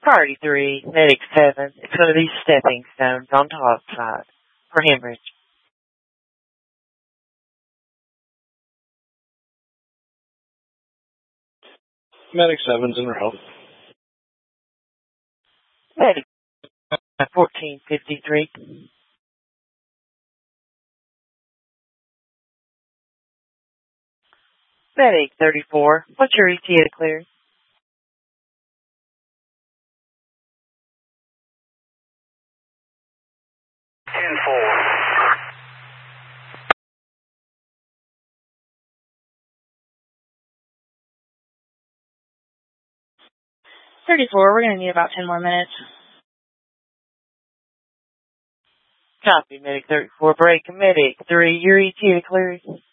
Priority 3, Medic 7. It's going to be stepping stones on top side for hemorrhage. Medic 7's in route. Medic 1453. Medic 34. What's your ETA clear? We're going to need about 10 more minutes. Copy, Medic 34. Break, Medic 3. Your ETA clear.